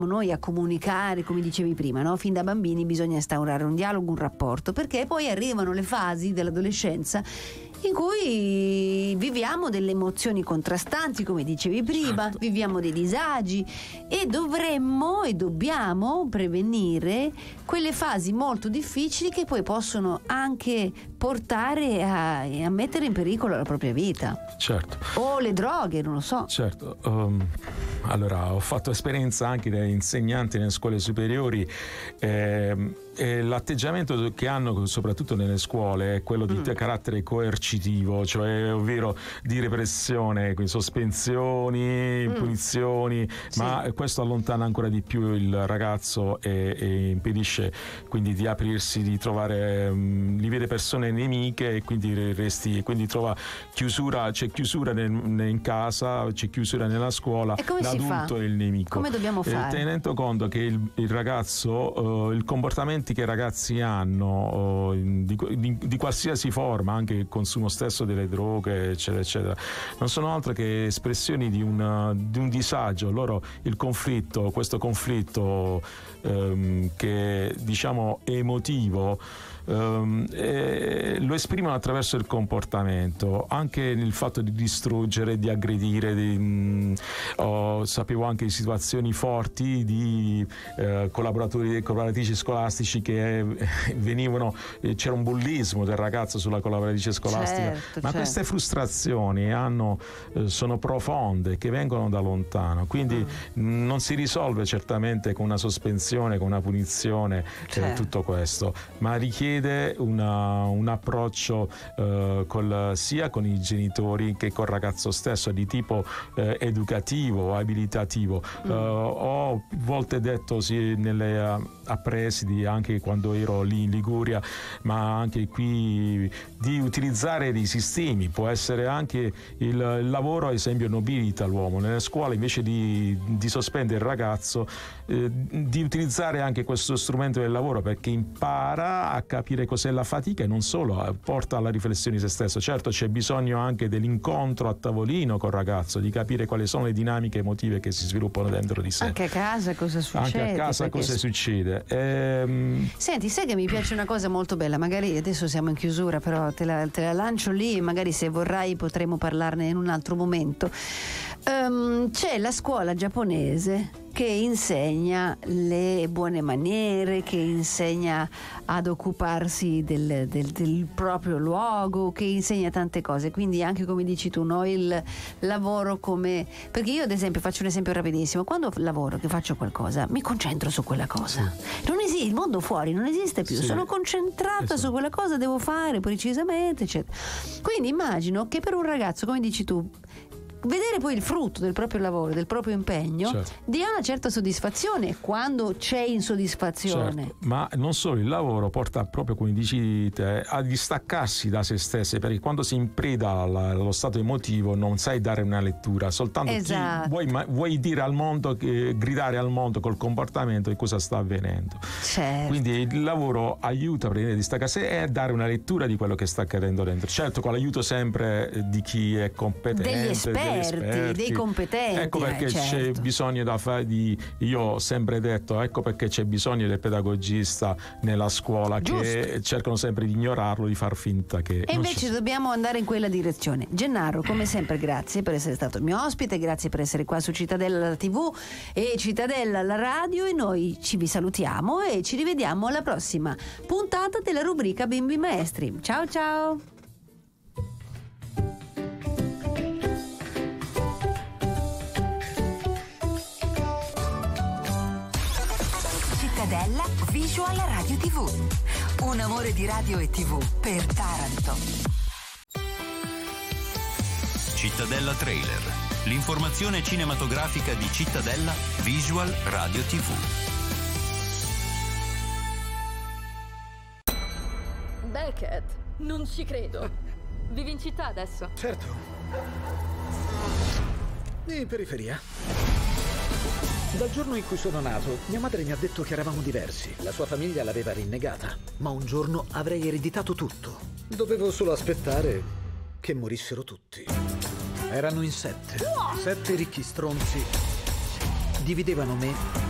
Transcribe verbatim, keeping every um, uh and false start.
noi a comunicare, come dicevi prima, no? Fin da bambini bisogna instaurare un dialogo, un rapporto, perché poi arrivano le fasi dell'adolescenza in cui viviamo delle emozioni contrastanti, come dicevi prima, certo. Viviamo dei disagi e dovremmo e dobbiamo prevenire quelle fasi molto difficili che poi possono anche portare a, a mettere in pericolo la propria vita. Certo. O le droghe, non lo so. Certo. Um, allora, ho fatto esperienza anche da insegnanti nelle scuole superiori. Eh, e l'atteggiamento che hanno soprattutto nelle scuole è quello di mm. carattere coercitivo, cioè ovvero di repressione, quindi sospensioni, mm. punizioni, sì. Ma questo allontana ancora di più il ragazzo e, e impedisce quindi di aprirsi, di trovare, um, li vede persone nemiche e quindi resti, quindi trova chiusura, c'è chiusura nel, in casa, c'è chiusura nella scuola, l'adulto è il nemico. Come dobbiamo fare? Eh, tenendo conto che il, il ragazzo, uh, il comportamento che i ragazzi hanno di, di, di qualsiasi forma, anche il consumo stesso delle droghe eccetera eccetera, non sono altro che espressioni di un, di un disagio. Loro il conflitto, questo conflitto ehm, che diciamo è emotivo, Um, eh, lo esprimono attraverso il comportamento, anche nel fatto di distruggere, di aggredire. Di, mh, oh, sapevo anche di situazioni forti di eh, collaboratori e collaboratrici scolastici che eh, venivano, eh, c'era un bullismo del ragazzo sulla collaboratrice scolastica, certo, ma certo. Queste frustrazioni hanno, eh, sono profonde, che vengono da lontano, quindi mm. non si risolve certamente con una sospensione, con una punizione, certo. eh, tutto questo, ma richiede Una, un approccio eh, col, sia con i genitori che col ragazzo stesso, di tipo eh, educativo, abilitativo. Mm. Uh, ho volte detto sì, nelle uh, appresidi, anche quando ero lì in Liguria, ma anche qui, di utilizzare dei sistemi. Può essere anche il, il lavoro, ad esempio, nobilita l'uomo. Nelle scuole, invece di, di sospendere il ragazzo, eh, di utilizzare anche questo strumento del lavoro, perché impara a capire cos'è la fatica e non solo, porta alla riflessione di se stesso. Certo, c'è bisogno anche dell'incontro a tavolino col ragazzo, di capire quali sono le dinamiche emotive che si sviluppano dentro di sé. Anche a casa cosa succede? Anche a casa perché... cosa succede? Ehm... Senti, sai che mi piace una cosa molto bella, magari adesso siamo in chiusura, però te la, te la lancio lì, magari se vorrai potremo parlarne in un altro momento. Um, c'è la scuola giapponese che insegna le buone maniere, che insegna ad occuparsi del, del, del proprio luogo, che insegna tante cose, quindi anche come dici tu, no? Il lavoro come, perché io ad esempio faccio un esempio rapidissimo, quando lavoro, che faccio qualcosa, mi concentro su quella cosa, sì. Non esiste, il mondo fuori non esiste più, sì. Sono concentrata esatto. su quella cosa, devo fare precisamente eccetera. Quindi immagino che per un ragazzo, come dici tu, vedere poi il frutto del proprio lavoro, del proprio impegno, certo. dia una certa soddisfazione quando c'è insoddisfazione. Certo, ma non solo, il lavoro porta proprio, come dici te, a distaccarsi da se stessi, perché quando si impreda allo stato emotivo non sai dare una lettura, soltanto esatto. ti, vuoi, ma, vuoi dire al mondo, eh, gridare al mondo col comportamento di cosa sta avvenendo. Certo. Quindi il lavoro aiuta a prendere distaccarsi e a dare una lettura di quello che sta accadendo dentro. Certo, con l'aiuto sempre di chi è competente, degli esperti. Esperti, dei competenti. Ecco perché eh, certo. c'è bisogno da fare di, io ho sempre detto, ecco perché c'è bisogno del pedagogista nella scuola. Giusto. Che cercano sempre di ignorarlo, di far finta che e invece ci... dobbiamo andare in quella direzione. Gennaro, come sempre grazie per essere stato il mio ospite, grazie per essere qua su Cittadella la tivù e Cittadella la radio, e noi ci vi salutiamo e ci rivediamo alla prossima puntata della rubrica Bimbi Maestri. Ciao ciao. Cittadella Visual Radio tivù. Un amore di radio e tivù per Taranto. Cittadella Trailer. L'informazione cinematografica di Cittadella Visual Radio tivù. Beckett, non ci credo. Vivi in città adesso? Certo. In periferia. Dal giorno in cui sono nato, mia madre mi ha detto che eravamo diversi. La sua famiglia l'aveva rinnegata. Ma un giorno avrei ereditato tutto. Dovevo solo aspettare che morissero tutti. Erano in sette. Sette ricchi stronzi dividevano me